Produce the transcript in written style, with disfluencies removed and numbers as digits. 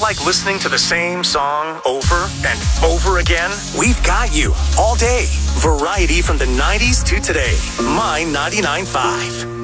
like listening to the same song over and over again? We've got you all day. Variety from the 90s to today. My 99.5.